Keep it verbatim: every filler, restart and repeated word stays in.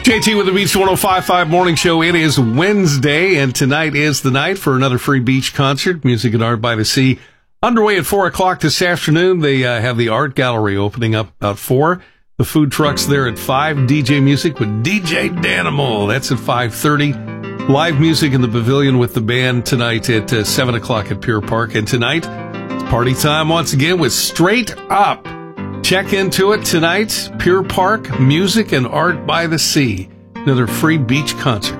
J T with the Beach one oh five point five Morning Show. It is Wednesday, and tonight is the night for another free beach concert, Music and Art by the Sea. Underway at four o'clock this afternoon. They uh, have the art gallery opening up about four. The food truck's there at five. D J music with D J Danimal. That's at five thirty. Live music in the pavilion with the band tonight at uh, seven o'clock at Pier Park. And tonight, it's party time once again with Straight Up. Check into it tonight. Pier Park, Music and Art by the Sea. Another free beach concert.